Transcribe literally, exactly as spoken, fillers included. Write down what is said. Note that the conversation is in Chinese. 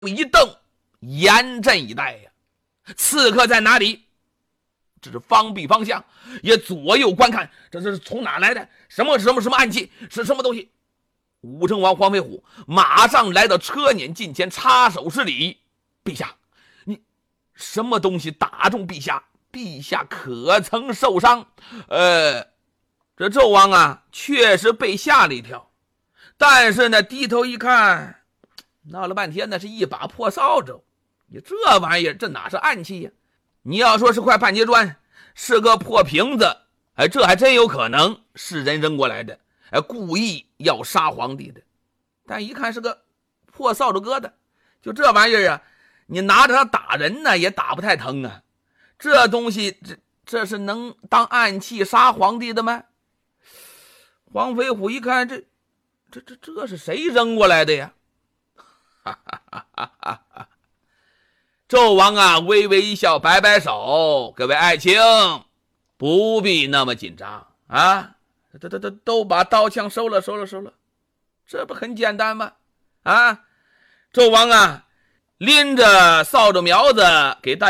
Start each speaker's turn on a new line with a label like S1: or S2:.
S1: 一瞪，严阵以待呀。刺客在哪里？这是方避方向，也左右观看，这这是从哪来的？什么什么什么暗器？是什么东西？武成王黄飞虎马上来到车辇近前，插手施礼：“陛下，你什么东西打中陛下？陛下可曾受伤？”呃，这纣王啊，确实被吓了一跳，但是呢，低头一看，闹了半天那是一把破扫帚。你这玩意儿，这哪是暗器呀？你要说是块半截砖，是个破瓶子，哎，这还真有可能是人扔过来的，哎，故意要杀皇帝的。但一看是个破扫帚疙瘩，就这玩意儿啊，你拿着它打人呢，也打不太疼啊。这东西，这这是能当暗器杀皇帝的吗？黄飞虎一看，这这这这是谁扔过来的呀？哈哈哈哈哈哈！纣王啊，微微一笑，摆摆手：“各位爱卿，不必那么紧张啊！都都都都把刀枪收了，收了，收了，这不很简单吗？啊！”纣王啊，拎着扫帚苗子给大